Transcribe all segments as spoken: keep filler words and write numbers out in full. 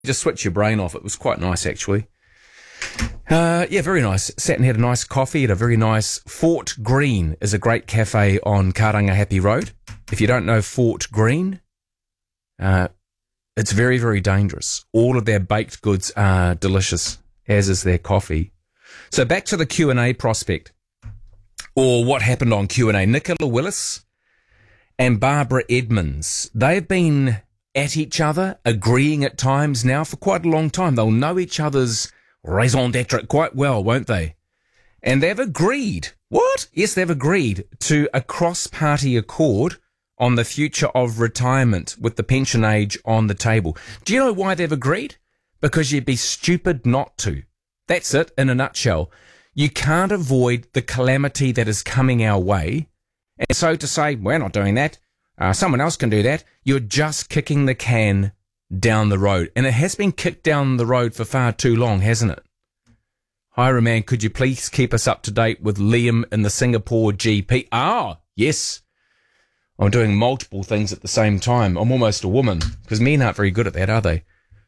Just switch your brain off. It was quite nice, actually. Uh, yeah, very nice. Sat and had a nice coffee at a very nice Fort Green is a great cafe on Karangahape Road. If you don't know Fort Green, uh, it's very, very dangerous. All of their baked goods are delicious, as is their coffee. So back to the Q and A prospect, or what happened on Q and A. Nicola Willis and Barbara Edmonds, they've been at each other, agreeing at times now for quite a long time. They'll know each other's raison d'etre quite well, won't they? And they've agreed. What? Yes, they've agreed to a cross-party accord on the future of retirement with the pension age on the table. Do you know why they've agreed? Because you'd be stupid not to. That's it in a nutshell. You can't avoid the calamity that is coming our way. And so to say, we're not doing that, uh, someone else can do that, you're just kicking the can down the road. And it has been kicked down the road for far too long, hasn't it? Hi, man, could you please keep us up to date with Liam in the Singapore G P? Ah, yes. I'm doing multiple things at the same time. I'm almost a woman, because men aren't very good at that, are they?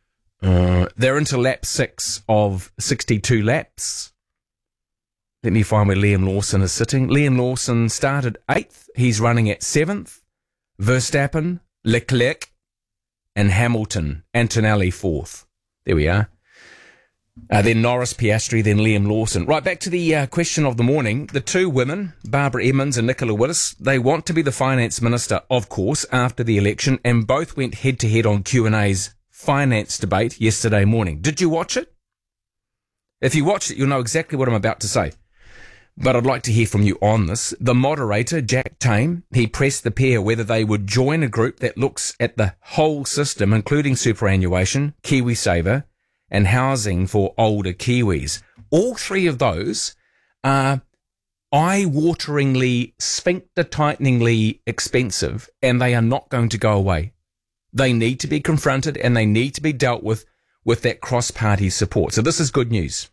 Uh, they're into lap six of sixty-two laps. Let me find where Liam Lawson is sitting. Liam Lawson started eighth. He's running at seventh. Verstappen, Leclerc, and Hamilton, Antonelli fourth. There we are. Uh, then Norris, Piastri, then Liam Lawson. Right, back to the uh, question of the morning. The two women, Barbara Edmonds and Nicola Willis, they want to be the finance minister, of course, after the election, and both went head-to-head on Q and A's finance debate yesterday morning. Did you watch it? If you watched it, you'll know exactly what I'm about to say. But I'd like to hear from you on this. The moderator, Jack Tame, he pressed the pair whether they would join a group that looks at the whole system, including superannuation, KiwiSaver, and housing for older Kiwis. All three of those are eye-wateringly, sphincter-tighteningly expensive, and they are not going to go away. They need to be confronted, and they need to be dealt with with that cross-party support. So this is good news.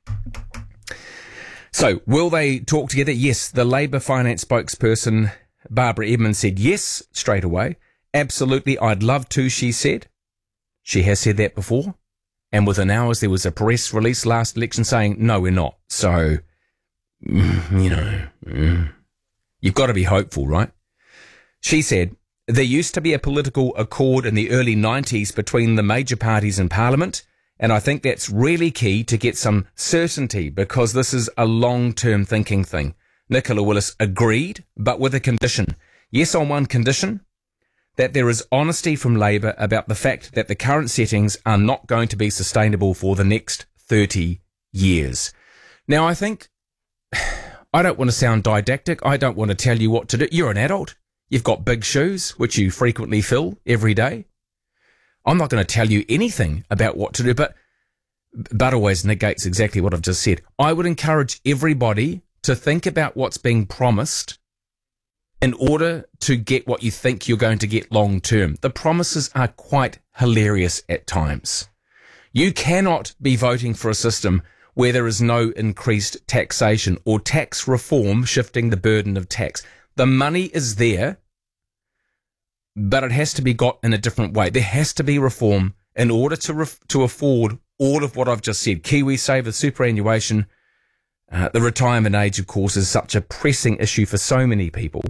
So, will they talk together? Yes, the Labour finance spokesperson, Barbara Edmonds, said yes straight away. Absolutely, I'd love to, she said. She has said that before. And within hours, there was a press release last election saying, no, we're not. So, mm, you know, mm, you've got to be hopeful, right? She said, there used to be a political accord in the early nineties between the major parties in Parliament, and I think that's really key to get some certainty because this is a long-term thinking thing. Nicola Willis agreed, but with a condition. Yes, on one condition, that there is honesty from Labour about the fact that the current settings are not going to be sustainable for the next thirty years. Now, I think, I don't want to sound didactic. I don't want to tell you what to do. You're an adult. You've got big shoes, which you frequently fill every day. I'm not going to tell you anything about what to do, but but always negates exactly what I've just said. I would encourage everybody to think about what's being promised in order to get what you think you're going to get long term. The promises are quite hilarious at times. You cannot be voting for a system where there is no increased taxation or tax reform shifting the burden of tax. The money is there, but it has to be got in a different way. There has to be reform in order to ref- to afford all of what I've just said. KiwiSaver, superannuation, uh, the retirement age, of course, is such a pressing issue for so many people.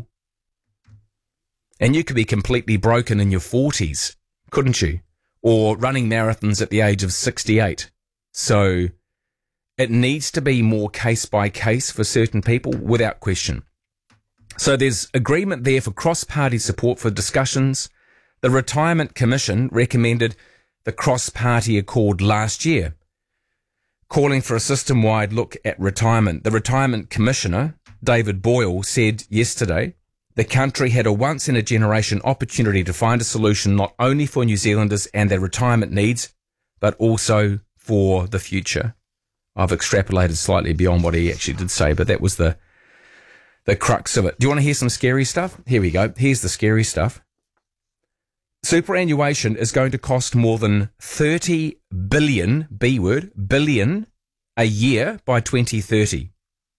And you could be completely broken in your forties, couldn't you? Or running marathons at the age of sixty-eight. So it needs to be more case by case for certain people, without question. So there's agreement there for cross-party support for discussions. The Retirement Commission recommended the cross-party accord last year, calling for a system-wide look at retirement. The Retirement Commissioner, David Boyle, said yesterday the country had a once-in-a-generation opportunity to find a solution not only for New Zealanders and their retirement needs, but also for the future. I've extrapolated slightly beyond what he actually did say, but that was the the crux of it. Do you want to hear some scary stuff? Here we go. Here's the scary stuff. Superannuation is going to cost more than thirty billion, B word, billion, a year by twenty thirty.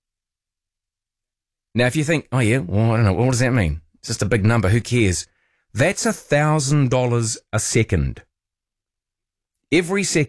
Now, if you think, oh yeah, well, I don't know, what does that mean? It's just a big number, who cares? That's a thousand dollars a second. every second